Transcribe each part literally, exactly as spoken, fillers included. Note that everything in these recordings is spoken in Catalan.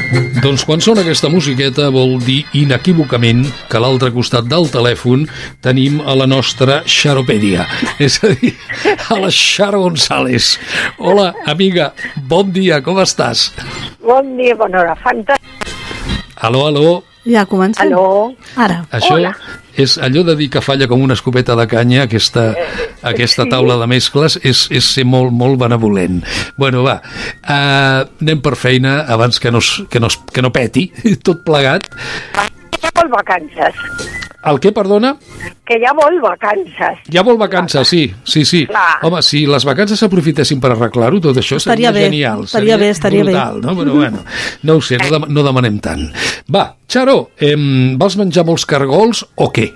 Doncs quan sona aquesta musiqueta vol dir inequívocament que a l'altre costat del telèfon tenim a la nostra xaropèdia, és a dir, a la Xaro González. Hola, amiga, bon dia, com estàs? Bon dia, bona hora, fantàstic. Aló, aló. Ja comencem. Aló. Ara. Això Hola. és allò de dir que falla com una escopeta de canya, aquesta, aquesta taula de mescles, és, és ser molt, molt benevolent. Bueno, va, uh, anem per feina abans que no, es- que no, es- que no peti, tot plegat. Ja vol vacances. El què, perdona? Que ja vol vacances. Ja vol vacances, sí, sí, sí. Clar. Home, si les vacances s'aprofitessin per arreglar-ho, tot això seria Estaria bé, genial. estaria bé, estaria bé. brutal, no? Però bueno, no ho sé, no, dem no demanem tant. Va, Xaro, eh, vols menjar molts cargols o què?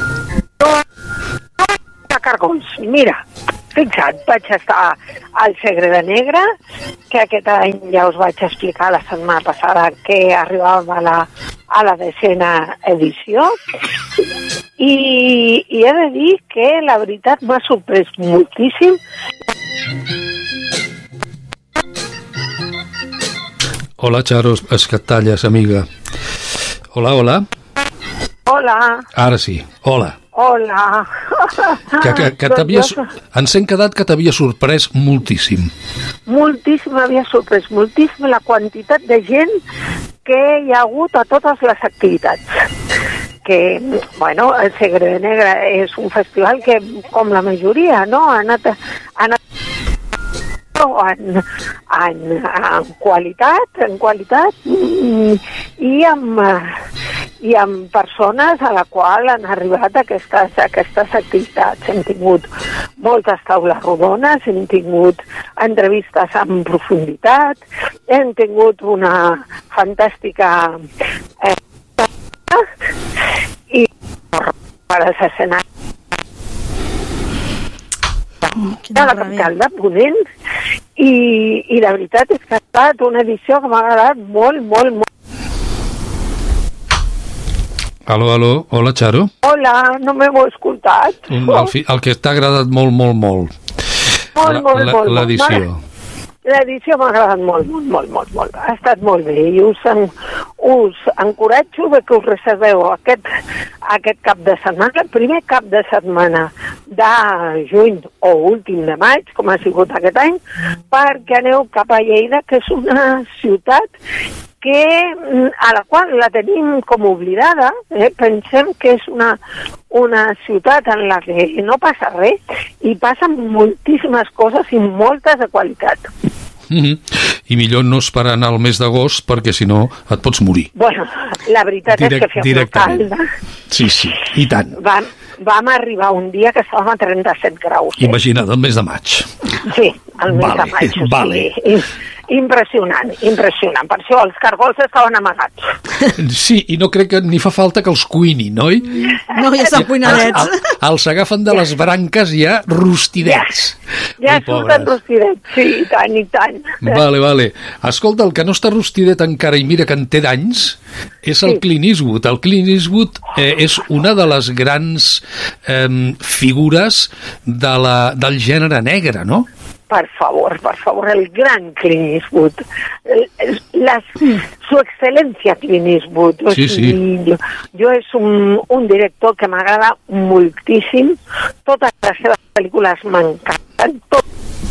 De cargols. Mira, fixa't, vaig estar al Segre de Negre, que aquest any ja us vaig explicar la setmana passada que arribàvem a la, a la decena edició, i, i he de dir que la veritat m'ha sorprès moltíssim. Hola, Xaro, és que et talles, amiga. Hola, hola. Hola, Ara sí, hola. hola. Que, que, que t'havia... Doncs jo- Ens hem quedat que t'havia sorprès moltíssim. Moltíssim, m'havia sorprès moltíssim la quantitat de gent que hi ha hagut a totes les activitats. Que, bueno, el Segre de Negre és un festival que, com la majoria, no?, ha anat, ha anat en, en, en qualitat, en qualitat i, i amb... i amb persones a la qual han arribat aquestes, aquestes activitats. Hem tingut moltes taules rodones, hem tingut entrevistes en profunditat, hem tingut una fantàstica eh, i per als escenaris Quina de la meravella. capital de Ponent i, i la veritat és que ha estat una edició que m'ha agradat molt, molt, molt. Aló, aló, hola, Xaro. Hola, no m'heu escoltat. Un, el, fi, el que t'ha agradat molt, molt, molt. Molt, La- molt, la- molt, molt. L'edició. L'edició m'ha agradat molt, molt, molt, molt, molt. Ha estat molt bé i us, en, us encoratjo de que us reserveu aquest, aquest cap de setmana, el primer cap de setmana de juny o últim de maig, com ha sigut aquest any, perquè aneu cap a Lleida, que és una ciutat que, a la qual la tenim com oblidada, eh? Pensem que és una, una ciutat en la que no passa res i passen moltíssimes coses i moltes de qualitat. Mm -hmm. I millor no esperar anar al mes d'agost perquè si no et pots morir. Bueno, la veritat Direct- és que fem una directament. calda. Sí, sí, i tant. Vam, vam arribar un dia que estàvem a trenta-set graus. Eh? Imagina't, el mes de maig. Sí, el mes Vale, de maig. O sigui, vale. i- impressionant, impressionant. Per això els cargols estaven amagats. Sí, i no crec que ni fa falta que els cuinin, oi? No, ja estan cuinadets. Els, els agafen de les branques ja rostidets. Ja Ai, surten pobres. rostidets, sí, i tant, i tant. Vale, vale. Escolta, el que no està rostidet encara i mira que en té d'anys és el Sí. Clint Eastwood. El Clint Eastwood eh, és una de les grans eh, figures de la, del gènere negre, no? Per favor, per favor, el gran Clint Eastwood. El- Las, su excelencia Clint Eastwood. O Sí, sí. sigui, Jo, jo és un, un director que m'agrada moltíssim. Totes les seves pel·lícules m'encanten. Tot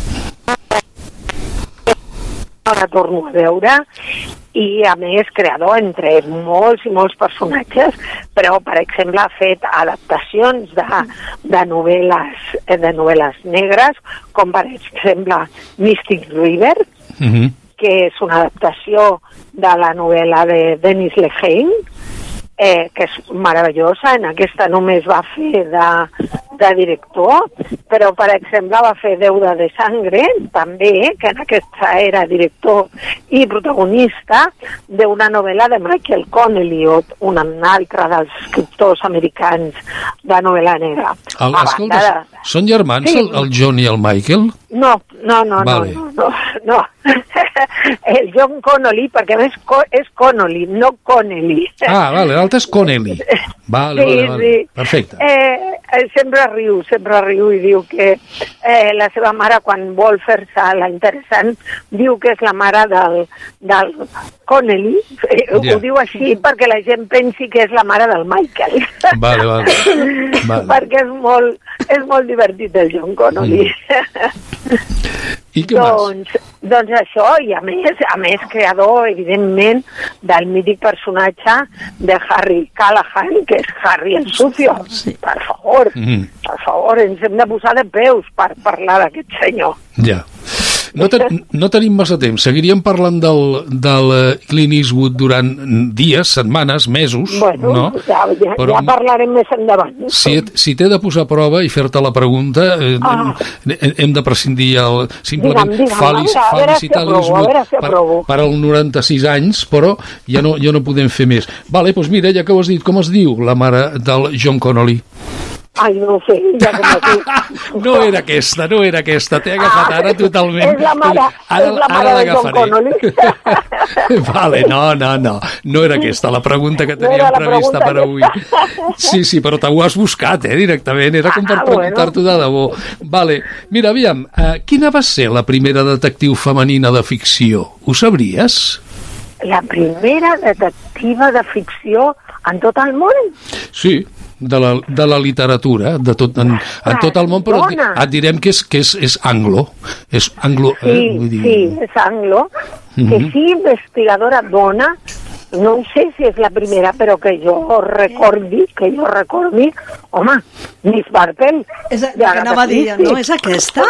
la torno a veure i a més creador entre molts i molts personatges, però per exemple ha fet adaptacions de, de novel·les de novel·les negres, com per exemple Mystic River, Uh -huh. que és una adaptació de la novel·la de Dennis Lehane, eh, que és meravellosa. En aquesta només va fer de, de director, però per exemple va fer Deuda de Sangre, també, que en aquesta era director i protagonista d'una novel·la de Michael Connelly, o un altre dels escriptors americans de novel·la negra. El, A escolta, banda de- són germans Sí. el, el John i el Michael? No, no, no, Vale. no, no, no, no. El John Connolly, perquè a més co- és Connolly, no Connelly. Ah, vale, l'altre és Connelly. Vale, sí, vale, vale. Sí. Perfecte. Eh, eh, sempre riu, sempre riu i diu que eh, la seva mare, quan vol fer-se la interessant, diu que és la mare del, del Connelly. Eh, Yeah. Ho diu així perquè la gent pensi que és la mare del Michael. Vale, vale. vale. perquè és molt, és molt divertit el John Connolly. Mm. I què més? doncs, doncs això, i a més, a més creador, evidentment, del mític personatge de Harry Callahan, que és Harry el Sucio. Sí. Per favor, Mm. per favor, ens hem de posar de peus per parlar d'aquest senyor. Ja. No, ten, no tenim massa temps. Seguiríem parlant del, del eh, Clint Eastwood durant dies, setmanes, mesos, Bueno, no? ja, ja, Però ja parlarem més endavant. si, si t'he de posar a prova i fer-te la pregunta, eh, Ah. hem de prescindir el, simplement Digue'm, digue'm, felic, a veure, a veure si felicitar aprovo, a veure si per, aprovo. per als noranta-sis anys, però ja no, ja no podem fer més. Vale, doncs mira, ja que ho has dit, com es diu la mare del John Connolly? Ai, no ho sé, ja que m'ho dic. No era aquesta, no era aquesta, t'he agafat ara totalment. És la mare, Ara- és la ara mare de John l'agafaré. Connolly. Vale, no, no, no, no era aquesta la pregunta que No teníem era la prevista pregunta per avui. Sí, sí, però t'ho has buscat, eh, directament, era com per Ah, preguntar-t'ho de debò. Vale, mira, aviam, eh, quina va ser la primera detectiu femenina de ficció? Ho sabries? La primera detectiva de ficció en tot el món? Sí, de la, de la literatura, de tot, en, en tot el món, però et, Dona. et direm que és, que és, és anglo. És anglo, Sí, eh, vull dir... sí, és anglo. Que sí, investigadora dona, no ho sé si és la primera, però que jo recordi, que jo recordi, home, Miss Marple. És el que anava a dir, no? És aquesta?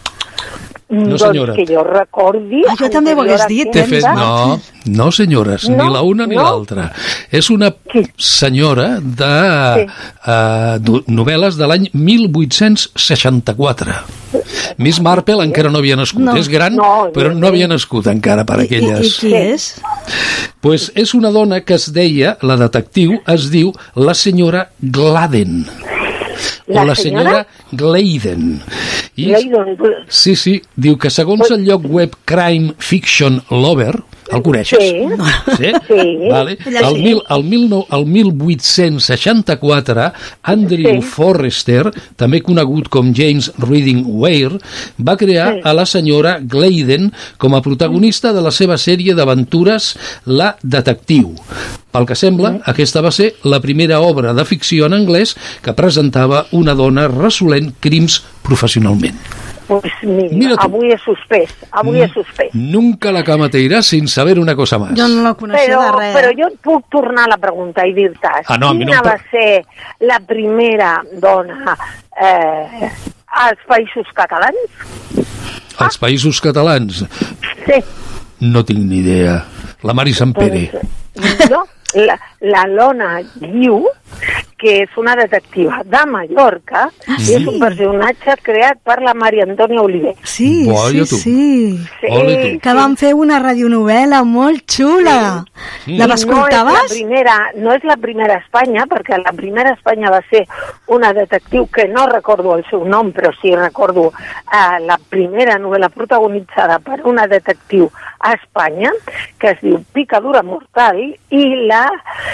No, senyora. Doncs que jo recordi... Ah, jo també ho hagués dit, T'he eh, fet... No, no, senyores, No, ni la una ni no. l'altra. És una Qui? senyora de Sí. uh, novel·les de l'any mil vuit-cents seixanta-quatre. Miss Marple encara no havia nascut. No. És gran, No, però no, no no. havia nascut encara per I, i, I aquelles. qui és? Pues és una dona que es deia, la detectiu, es diu la senyora Gladen. La o la senyora? senyora Gladen. I Gladen. Sí, sí, diu que segons el lloc web Crime Fiction Lover, el coneixes? Sí. Sí? Sí. Vale. Ella El, sí. mil, el, mil nou, el mil vuit-cents seixanta-quatre, Andrew Sí. Forrester, també conegut com James Reading Ware, va crear Sí. a la senyora Gladen com a protagonista de la seva sèrie d'aventures La Detectiu. Pel que sembla, aquesta va ser la primera obra de ficció en anglès que presentava una dona resolent crims professionalment. Pues mira, Mira tu. avui he suspès, avui he suspès. Nunca la cama te irá sin saber una cosa más. Jo no la coneixia Però, de res. però jo et puc tornar a la pregunta i dir-te Ah, no, a mi no quina em va pre- ser la primera dona eh, als Països Catalans? Els països catalans, Sí. no tinc ni idea. La Mari Sampere. Doncs, no, la, la Lona Guiu, que és una detectiva de Mallorca, i és un personatge creat per la Maria Antònia Oliver. Sí, Vaya sí, tu. sí. Sí, Ole tu. Que van fer una radionovel·la molt xula. Sí. La I vas no és la escoltaves? primera, no és la primera a Espanya, perquè la primera a Espanya va ser una detectiu que no recordo el seu nom, però sí recordo eh, la primera novel·la protagonitzada per una detectiu a Espanya, que es diu Picadura Mortal, i la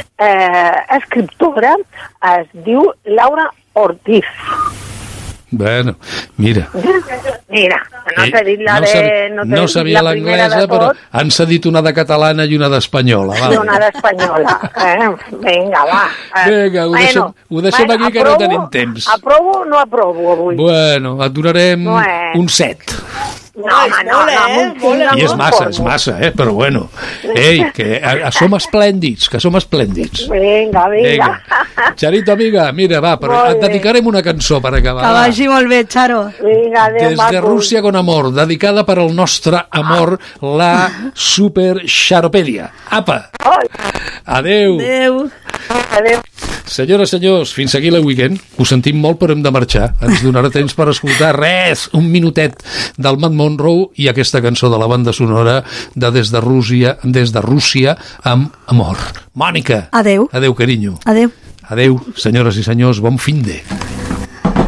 eh, escriptora es diu Laura Ortiz. Bueno, mira. Mira, no Eh, t'he dit la no de... sabi- no t'he no dit sabia la primera l'anglesa, de però tot, han cedit una de catalana i una d'espanyola. i Vale. una d'espanyola. Eh? Vinga, va. Eh, Vinga, ho deixem- ho deixem aquí, que no tenim temps. Aprovo o no aprovo avui? Bueno, et donarem Bueno. un set. No, home, no, no, amb un cinc no I és massa, és conformo. massa, eh? Però bueno. Ei, que a, a som esplèndids, que som esplèndids. Vinga, vinga. Vinga. Charito, amiga, mira, va, però Molt et bé. dedicarem una cançó per acabar. Que va. vagi molt bé, Charo. Vinga, adéu, Des de macos. Rússia con amor, dedicada per al nostre amor, la Super Xaropèdia. Apa! Oi, Adeu! Adéu. adéu. Senyores, senyors, fins aquí el weekend. Ho sentim molt, però hem de marxar. Ens donarà temps per escoltar res, un minutet del Matt Monroe i aquesta cançó de la banda sonora de Des de Rússia, des de Rússia amb amor. Mònica! Adéu. Adéu, carinyo. Adéu. Adéu, senyores i senyors, bon fin de.